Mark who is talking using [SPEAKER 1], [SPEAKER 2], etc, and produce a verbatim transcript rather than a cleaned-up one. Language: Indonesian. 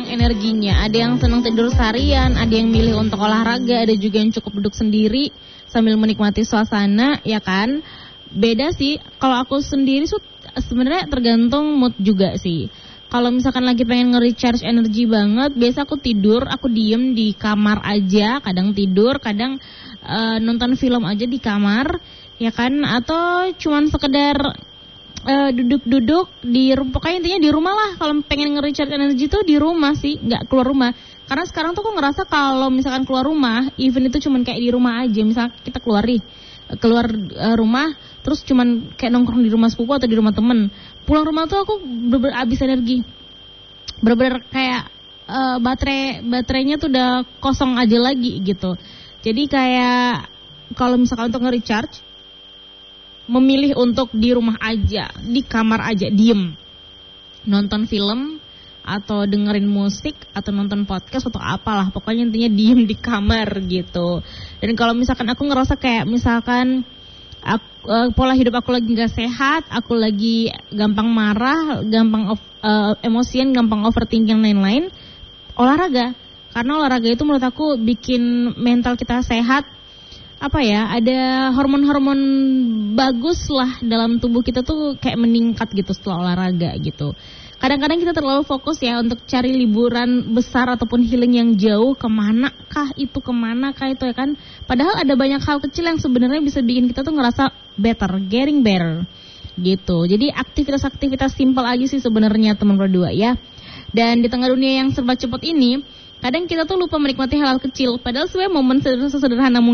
[SPEAKER 1] energinya. Ada yang senang tidur seharian, ada yang milih untuk olahraga, ada juga yang cukup duduk sendiri sambil menikmati suasana, ya kan? Beda sih. Kalau aku sendiri tuh sebenarnya tergantung mood juga sih. Kalau misalkan lagi pengen nge-recharge energi banget, biasa aku tidur, aku diem di kamar aja, kadang tidur, kadang uh, nonton film aja di kamar, ya kan? Atau cuman sekedar Uh, duduk-duduk di rumah, pokoknya intinya di rumah lah. Kalau pengen nge-recharge energi tuh di rumah sih, nggak keluar rumah. Karena sekarang tuh aku ngerasa kalau misalkan keluar rumah, even itu cuman kayak di rumah aja. Misal kita keluar nih, keluar uh, rumah, terus cuman kayak nongkrong di rumah sepupu atau di rumah temen. Pulang rumah tuh aku bener-bener habis energi, bener-bener kayak uh, baterai baterainya tuh udah kosong aja lagi gitu. Jadi kayak kalau misalkan untuk nge-recharge, memilih untuk di rumah aja, di kamar aja, diem, nonton film atau dengerin musik atau nonton podcast atau apalah, pokoknya intinya diem di kamar gitu. Dan kalau misalkan aku ngerasa kayak misalkan aku, uh, pola hidup aku lagi nggak sehat, aku lagi gampang marah, gampang of, uh, emosian, gampang overthinking lain-lain, olahraga. Karena olahraga itu menurut aku bikin mental kita sehat. Apa ya, ada hormon-hormon bagus lah dalam tubuh kita tuh kayak meningkat gitu setelah olahraga gitu. Kadang-kadang kita terlalu fokus ya untuk cari liburan besar ataupun healing yang jauh, kemana kah itu, kemana kah itu ya kan. Padahal ada banyak hal kecil yang sebenarnya bisa bikin kita tuh ngerasa better, getting better gitu. Jadi aktivitas-aktivitas simpel aja sih sebenarnya teman berdua ya. Dan di tengah dunia yang serba cepat ini, kadang kita tuh lupa menikmati hal-hal kecil. Padahal sebenarnya momen sederhana